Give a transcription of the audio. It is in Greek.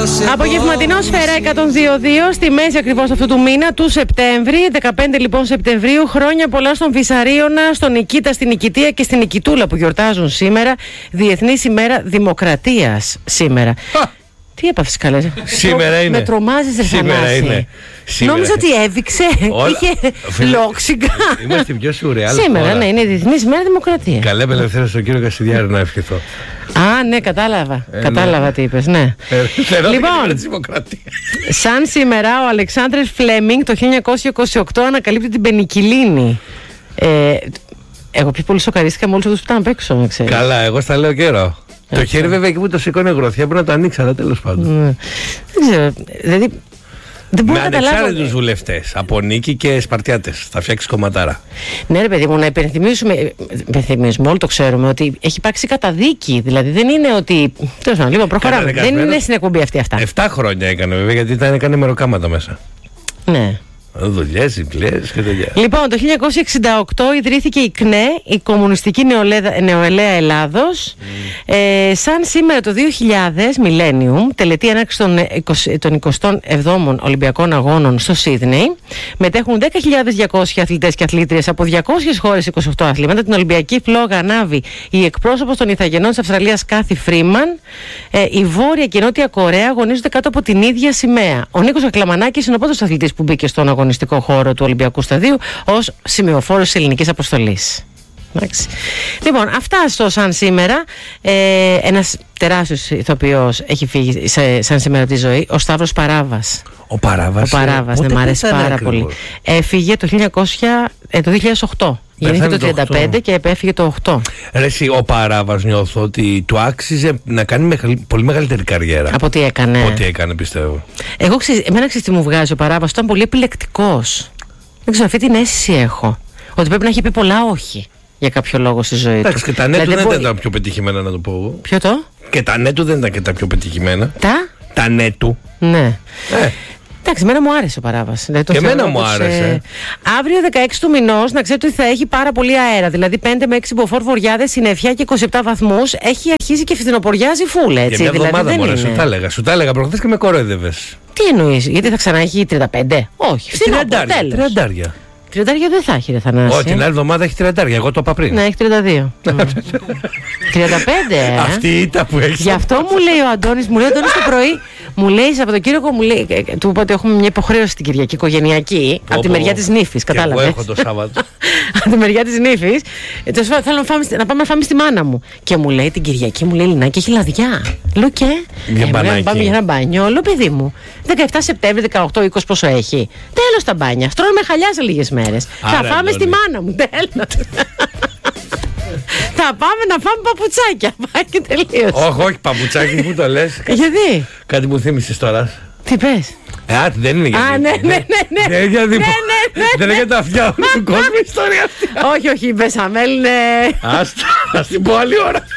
Απογευματινό Σφαίρα 102.2 στη μέση ακριβώς αυτού του μήνα του Σεπτέμβρη. 15 λοιπόν Σεπτεμβρίου. Χρόνια πολλά στον Φυσαρίωνα, στον Νικήτα, στην Νικητία και στην Νικητούλα που γιορτάζουν σήμερα. Διεθνής ημέρα Δημοκρατίας σήμερα. Τι έπαθες καλέ? Σήμερα είναι. Με τρομάζεις, ρε Θανάση. Νόμιζα ότι έδειξε. Είχε λόξιγκα. Είμαστε πιο σουρεάλ. Σήμερα, ναι, είναι Διεθνής ημέρα Δημοκρατίας. Καλέ απελευθέρωση στον κύριο Κασιδιάρη να ευχηθώ. Α, ναι, κατάλαβα. Κατάλαβα τι είπες, ναι. Λοιπόν, σαν σήμερα ο Αλεξάνδρες Φλέμινγκ το 1928 ανακαλύπτει την πενικυλίνη. Εγώ πιο πολύ σοκαρίστηκα με όλους αυτούς που ήταν απ' έξω, να ξέρεις. Καλά, εγώ στα λέω καιρό. Το χέρι βέβαια εκεί που το σηκώνει γροθιά πρέπει να το ανοίξει, αλλά τέλος πάντων. Δεν ξέρω, δηλαδή δεν μπορώ να καταλάβω. Με ανεξάρτητους βουλευτές, από Νίκη και Σπαρτιάτες, θα φτιάξει κομματάρα. Ναι ρε παιδί μου, να υπενθυμίσουμε, όλοι το ξέρουμε, ότι έχει υπάρξει καταδίκη. Δηλαδή δεν είναι ότι, τέλος πάντων, λίγο προχωράμε, δεν είναι στην εκπομπή αυτή αυτά. 7 χρόνια έκανε βέβαια, γιατί έκανε μεροκάματα μέσα. Ναι. Δουλειές, διπλές και τέτοια. Λοιπόν, το 1968 ιδρύθηκε η ΚΝΕ, η Κομμουνιστική Νεολαία Ελλάδος. Σαν σήμερα το 2000, Millennium, τελετή έναρξη των 27ων Ολυμπιακών Αγώνων στο Σίδνεϊ. Μετέχουν 10.200 αθλητές και αθλήτριες από 200 χώρες, 28 αθλήματα. Την Ολυμπιακή φλόγα ανάβει η εκπρόσωπος των Ιθαγενών της Αυστραλίας Κάθι Φρίμαν. Η Βόρεια και Νότια Κορέα αγωνίζονται κάτω από την ίδια σημαία. Ο Νίκος Ακλαμανάκης είναι ο πρώτος αθλητής που μπήκε στον αγωνιστικό χώρο του Ολυμπιακού Σταδίου ως σημειοφόρος της ελληνικής αποστολής. Λοιπόν, αυτά στο σαν σήμερα. Ένας τεράστιος ηθοποιός έχει φύγει σαν σήμερα τη ζωή, ο Σταύρος Παράβας. Ο Παράβας, ναι, μ' αρέσει πάρα πολύ. Έφυγε το 2008. Γεννήθηκε το 1935 και επέφυγε το 8. Ρε εσύ, ο Παράβας νιώθω ότι του άξιζε να κάνει πολύ μεγαλύτερη καριέρα. Από τι έκανε. Από τι έκανε, πιστεύω. Εμένα ξέρεις τι μου βγάζει ο Παράβας, ήταν πολύ επιλεκτικός. Δεν ξέρω, αυτή την αίσθηση έχω. Ότι πρέπει να έχει πει πολλά όχι για κάποιο λόγο στη ζωή του. Εντάξει, και τα ναι του δεν ήταν τα πιο πετυχημένα, να το πω εγώ. Ποιο το? Και τα ναι του δεν ήταν και τα πιο πετυχημένα. Τα ναι του. Ναι. Εντάξει, εμένα μου άρεσε ο Παράβας. Δηλαδή, και εμένα μου άρεσε. Αύριο 16 του μηνός, να ξέρετε ότι θα έχει πάρα πολύ αέρα. Δηλαδή 5 με 6 μποφόρ βορειάδες, συννεφιά και 27 βαθμούς. Έχει αρχίσει και φθινοποριάζει φουλ, έτσι. Για μια εβδομάδα μωρέ, σου τα έλεγα προχθές και με κορόιδευες. Τι εννοείς, γιατί θα ξανά έχει 35? Όχι, φθινόπωρο, τέλος. 30. 30 δεν θα έχει, ρε Θανάση. Όχι, την άλλη εβδομάδα έχει 30, εγώ το είπα πριν. Ναι, έχει 32. 35, Αυτή η ήττα που έχει. Γι' αυτό μου λέει ο Αντώνης, το πρωί, μου λέει Σαββατοκύριακο, μου λέει, του είπα ότι έχουμε μια υποχρέωση την Κυριακή, οικογενειακή, από τη μεριά της νύφης, κατάλαβες. Εγώ έχω το Σάββατο. Από τη μεριά της νύφης, θέλω να πάμε να φάμε στη μάνα μου. Και μου λέει την Κυριακή, μου λέει Λινάκη, έχει λαδιά. Λέω και. Πάμε για ένα μπάνιο. Λέω παιδί μου, 17 Σεπτέμβρη, 18, 20 πόσο έχει. Τέλος τα μπάνια. Στρώνουμε χαλιά σε λίγες μέρες. Θα πάμε στη μάνα μου, τέλος. Θα πάμε να φάμε παπουτσάκια. Πάει και τελείωσε. Όχι, παπουτσάκι, πού το λες. Γιατί? Κάτι μου θύμισες τώρα. Τι πες? Δεν είναι για ναι. Δεν είναι για τα αυτιά του κόσμου η ιστορία αυτή. Όχι, η Μπεσαμέλ είναι. Ας την πω άλλη ώρα.